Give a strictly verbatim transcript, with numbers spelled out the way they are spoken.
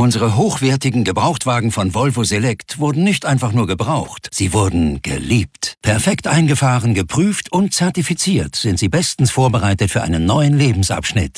Unsere hochwertigen Gebrauchtwagen von Volvo Select wurden nicht einfach nur gebraucht, sie wurden geliebt. Perfekt eingefahren, geprüft und zertifiziert sind sie bestens vorbereitet für einen neuen Lebensabschnitt.